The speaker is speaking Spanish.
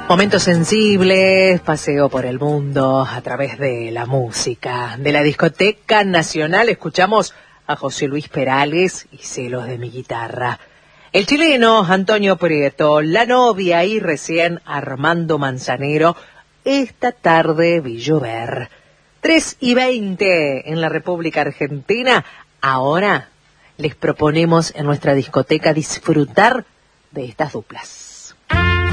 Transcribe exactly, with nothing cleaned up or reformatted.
Momentos sensibles, paseo por el mundo a través de la música. De la Discoteca Nacional escuchamos a José Luis Perales y Celos de mi guitarra. El chileno Antonio Prieto, la novia y recién Armando Manzanero, esta tarde vi llover. tres y veinte en la República Argentina. Ahora les proponemos en nuestra discoteca disfrutar de estas duplas.